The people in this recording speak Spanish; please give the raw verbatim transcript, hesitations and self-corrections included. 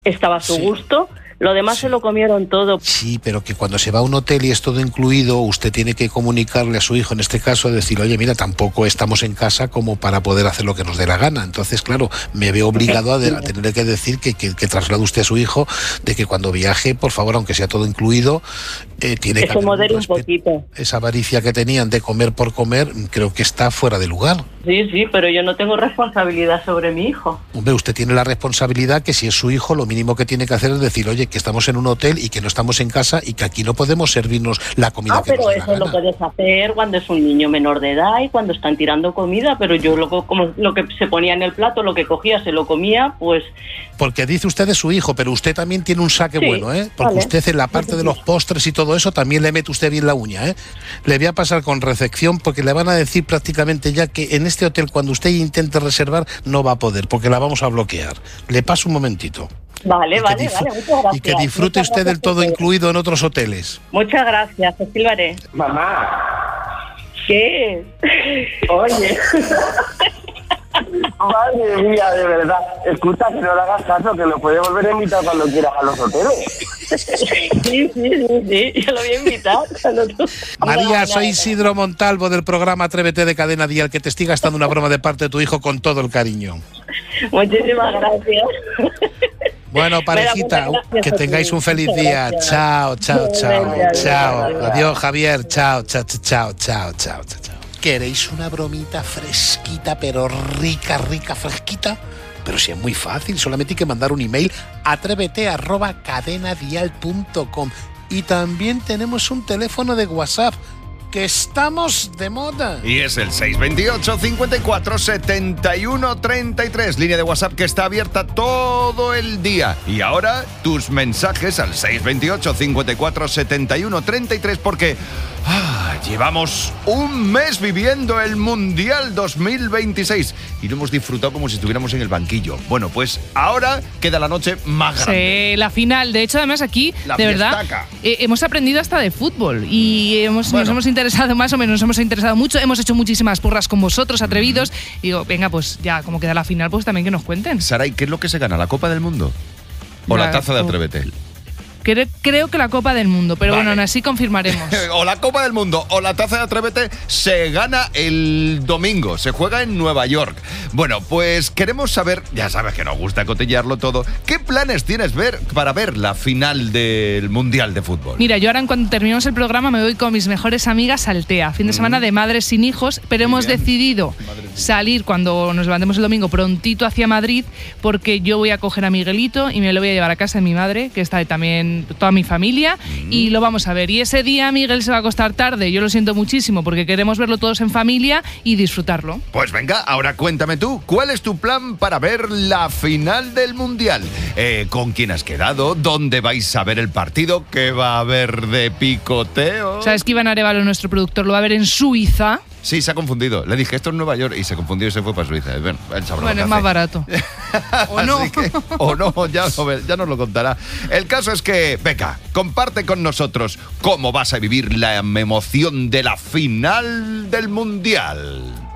estaba a su Sí. gusto. Lo demás Sí. se lo comieron todo. Sí, pero que cuando se va a un hotel y es todo incluido, usted tiene que comunicarle a su hijo, en este caso, decir, oye, mira, tampoco estamos en casa como para poder hacer lo que nos dé la gana. Entonces, claro, me veo obligado a, de, a tener que decir que, que, que traslade usted a su hijo de que cuando viaje, por favor, aunque sea todo incluido, eh, tiene Que que se haber modere un respeto. poquito. Esa avaricia que tenían de comer por comer, creo que está fuera de lugar. Sí, sí, pero yo no tengo responsabilidad sobre mi hijo. Hombre, usted tiene la responsabilidad que si es su hijo, lo mínimo que tiene que hacer es decir, oye, que estamos en un hotel y que no estamos en casa y que aquí no podemos servirnos la comida Ah, que pero nos dé la eso lo gana. puedes hacer cuando es un niño menor de edad y cuando están tirando comida, pero yo lo, como lo que se ponía en el plato, lo que cogía, se lo comía, pues... Porque dice usted de su hijo, pero usted también tiene un saque Sí, bueno, ¿eh? Porque vale. usted en la parte de los postres y todo eso también le mete usted bien la uña, ¿eh? Le voy a pasar con recepción porque le van a decir prácticamente ya que en este hotel cuando usted intente reservar no va a poder porque la vamos a bloquear. Le paso un momentito. Vale, Y que vale, disfr- vale, muchas gracias. Y que disfrute Muchas usted gracias del todo por todo. incluido en otros hoteles. Muchas gracias, así lo haré. Mamá, ¿Qué? oye. Madre mía, de verdad. Escucha, que no le hagas caso, que lo puede volver a invitar cuando quieras a los hoteles. Sí, sí, sí, sí, yo lo voy a invitar. cuando tú- María, No, soy no, Isidro Montalvo del programa Atrévete de Cadena Dial, que te estoy gastando una broma de parte de tu hijo con todo el cariño. no. Muchísimas gracias. Bueno, parejita, Venga, muchas gracias que a ti. tengáis un feliz Muchas día. gracias. Chao, chao, chao, Venga, chao. adiós. Adiós, Javier. Chao, chao, chao, chao, chao, chao. ¿Queréis una bromita fresquita, pero rica, rica, fresquita? Pero si es muy fácil, solamente hay que mandar un email a atrévete arroba cadenadial punto com. Y también tenemos un teléfono de WhatsApp, que estamos de moda. Y es el seis veintiocho, cincuenta y cuatro, setenta y uno, treinta y tres. Línea de WhatsApp que está abierta todo el día. Y ahora tus mensajes al seis veintiocho, cincuenta y cuatro, setenta y uno, treinta y tres porque ah, llevamos un mes viviendo el Mundial dos mil veintiséis y lo hemos disfrutado como si estuviéramos en el banquillo. Bueno, pues ahora queda la noche más grande. Sí, la final. De hecho, además aquí, La de verdad, fiestaca. eh, hemos aprendido hasta de fútbol y hemos, Bueno. nos hemos interesado más o menos, nos hemos interesado mucho, hemos hecho muchísimas porras con vosotros, atrevidos. Y digo, venga, pues ya, como queda la final, pues también que nos cuenten. Saray, ¿qué es lo que se gana? ¿La Copa del Mundo? ¿O la Ya, taza de o- Atrévete? Cre- creo que la Copa del Mundo, pero Vale. bueno, aún así confirmaremos. O la Copa del Mundo o la taza de Atrévete se gana el domingo, se juega en Nueva York. Bueno, pues queremos saber, ya sabes que nos gusta cotillarlo todo, ¿qué planes tienes ver para ver la final del Mundial de Fútbol? Mira, yo ahora en cuanto terminemos el programa me voy con mis mejores amigas al TEA, fin de semana de madres sin hijos, pero Muy hemos bien. decidido salir cuando nos levantemos el domingo prontito hacia Madrid porque yo voy a coger a Miguelito y me lo voy a llevar a casa de mi madre, que está ahí también toda mi familia, y lo vamos a ver. Y ese día Miguel se va a acostar tarde, yo lo siento muchísimo porque queremos verlo todos en familia y disfrutarlo. Pues venga, ahora cuéntame tú, ¿cuál es tu plan para ver la final del Mundial? Eh, ¿Con quién has quedado? ¿Dónde vais a ver el partido? ¿Qué va a haber de picoteo? ¿Sabes que Iván Arevalo, nuestro productor, lo va a ver en Suiza? Sí, se ha confundido. Le dije, esto es Nueva York, y se confundió y se fue para Suiza. Bueno, él sabrá lo Bueno, que es más hace. barato. ¿O no? Así que- o no, ya, lo ve- ya nos lo contará. El caso es que, Beca, comparte con nosotros cómo vas a vivir la emoción de la final del Mundial.